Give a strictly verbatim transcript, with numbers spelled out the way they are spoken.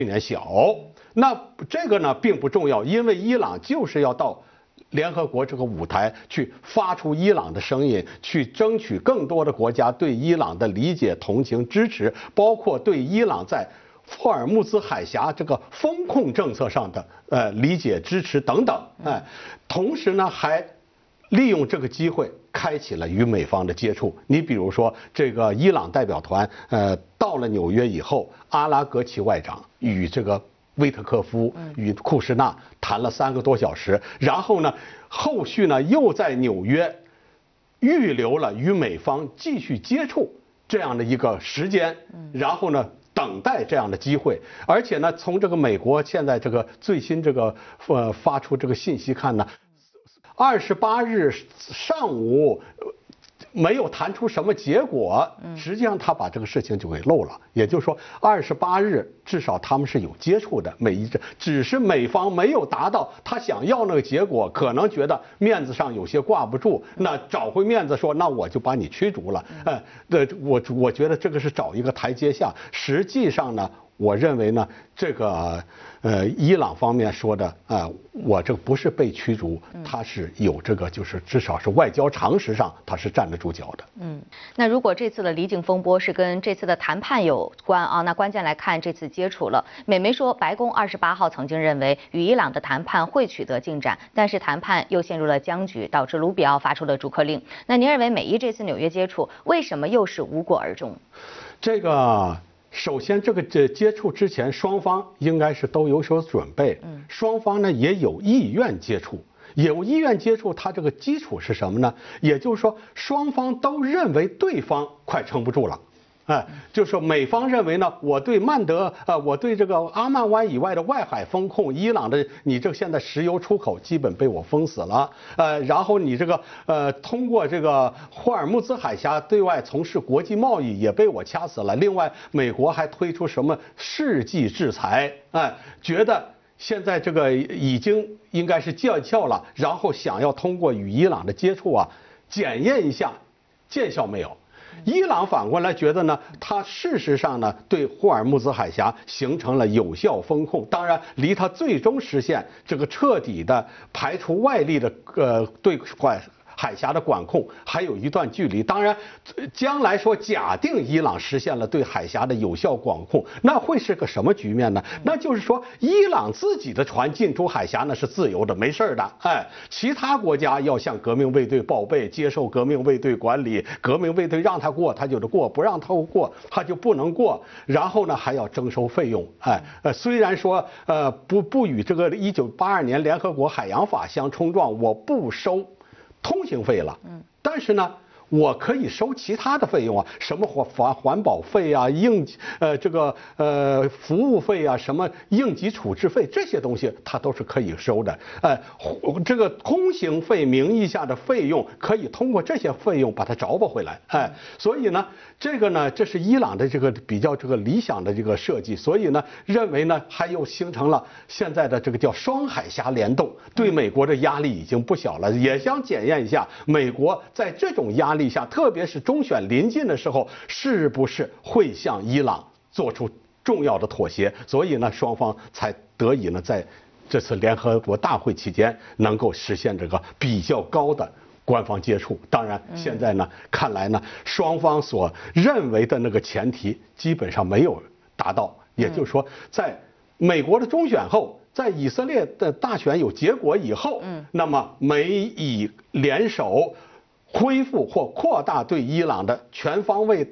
年小。那这个呢并不重要，因为伊朗就是要到联合国这个舞台去发出伊朗的声音，去争取更多的国家对伊朗的理解、同情、支持，包括对伊朗在霍尔木兹海峡这个风控政策上的呃理解、支持等等。哎，同时呢还利用这个机会开启了与美方的接触。你比如说，这个伊朗代表团呃到了纽约以后，阿拉格齐外长与这个威特科夫与库什纳谈了三个多小时，然后呢，后续呢又在纽约预留了与美方继续接触这样的一个时间，然后呢等待这样的机会。而且呢，从这个美国现在这个最新这个呃发出这个信息看呢，二十八日上午没有谈出什么结果，实际上他把这个事情就给漏了。也就是说，二十八日至少他们是有接触的，每一阵只是美方没有达到他想要那个结果，可能觉得面子上有些挂不住，那找回面子说，那我就把你驱逐了。哎，对，我我觉得这个是找一个台阶下。实际上呢，我认为呢，这个呃，伊朗方面说的啊、呃，我这不是被驱逐，他是有这个，就是至少是外交常识上他是站得住脚的。 嗯，那如果这次的离境风波是跟这次的谈判有关啊，那关键来看这次接触了。美媒说，白宫二十八号曾经认为与伊朗的谈判会取得进展，但是谈判又陷入了僵局，导致卢比奥发出了逐客令。那您认为美伊这次纽约接触为什么又是无果而终？ 这个。首先，这个这接触之前，双方应该是都有所准备，双方呢也有意愿接触，有意愿接触，它这个基础是什么呢？也就是说，双方都认为对方快撑不住了。哎，就是说美方认为呢，我对曼德呃，我对这个阿曼湾以外的外海风控，伊朗的你这个现在石油出口基本被我封死了，呃，然后你这个呃通过这个霍尔木兹海峡对外从事国际贸易也被我掐死了。另外，美国还推出什么世纪制裁，哎，觉得现在这个已经应该是见效了，然后想要通过与伊朗的接触啊，检验一下见效没有。伊朗反过来觉得呢，它事实上呢对霍尔木兹海峡形成了有效风控，当然离它最终实现这个彻底的排除外力的呃对管海峡的管控还有一段距离。当然，将来说假定伊朗实现了对海峡的有效管控，那会是个什么局面呢？那就是说，伊朗自己的船进出海峡那是自由的，没事的。哎，其他国家要向革命卫队报备，接受革命卫队管理，革命卫队让他过他就得过，不让他过他就不能过。然后呢，还要征收费用。哎，呃，虽然说呃不不与这个一九八二年联合国海洋法相冲撞，我不收通行费了，嗯，但是呢，我可以收其他的费用啊，什么环环环保费啊，应呃这个呃服务费啊，什么应急处置费这些东西，它都是可以收的。呃，这个通行费名义下的费用，可以通过这些费用把它找补回来。哎，所以呢，这个呢，这是伊朗的这个比较这个理想的这个设计，所以呢，认为呢，还又形成了现在的这个叫双海峡联动，对美国的压力已经不小了，也想检验一下美国在这种压力下，特别是中选临近的时候，是不是会向伊朗做出重要的妥协？所以呢，双方才得以呢，在这次联合国大会期间，能够实现这个比较高的官方接触。当然，现在呢，看来呢，双方所认为的那个前提基本上没有达到，也就是说，在美国的中选后，在以色列的大选有结果以后，那么美以联手恢复或扩大对伊朗的全方位